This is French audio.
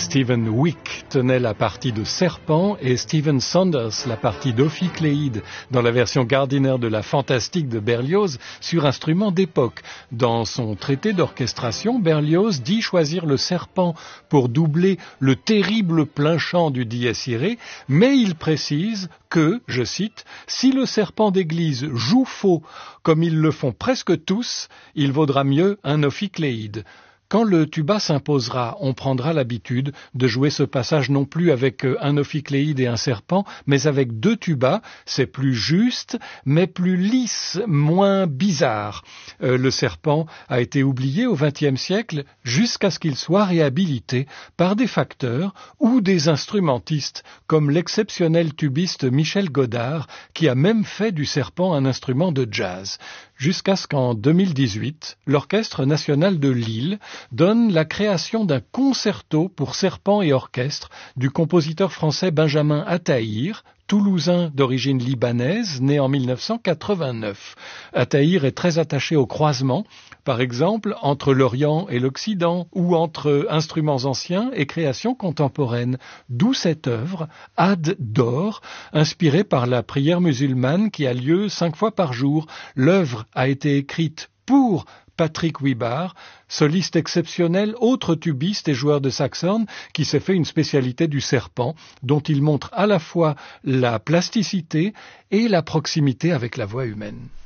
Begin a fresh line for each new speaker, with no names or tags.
Stephen Wick tenait la partie de Serpent et Stephen Saunders la partie d'Ophicléide dans la version Gardiner de la Fantastique de Berlioz sur instrument d'époque. Dans son traité d'orchestration, Berlioz dit choisir le serpent pour doubler le terrible plein chant du Dies Irae, mais il précise que, je cite, « Si le serpent d'église joue faux comme ils le font presque tous, il vaudra mieux un Ophicléide ». Quand le tuba s'imposera, on prendra l'habitude de jouer ce passage non plus avec un ophicléide et un serpent, mais avec deux tubas. C'est plus juste, mais plus lisse, moins bizarre. Le serpent a été oublié au XXe siècle jusqu'à ce qu'il soit réhabilité par des facteurs ou des instrumentistes, comme l'exceptionnel tubiste Michel Godard, qui a même fait du serpent un instrument de jazz. Jusqu'à ce qu'en 2018, l'Orchestre national de Lille donne la création d'un concerto pour serpent et orchestre du compositeur français Benjamin Attahir, toulousain d'origine libanaise, né en 1989. Attahir est très attaché au croisement, par exemple entre l'Orient et l'Occident, ou entre instruments anciens et créations contemporaines. D'où cette œuvre, Ad d'or, inspirée par la prière musulmane qui a lieu 5 fois par jour. L'œuvre a été écrite pour Patrick Wibar, soliste exceptionnel, autre tubiste et joueur de saxhorn, qui s'est fait une spécialité du serpent, dont il montre à la fois la plasticité et la proximité avec la voix humaine.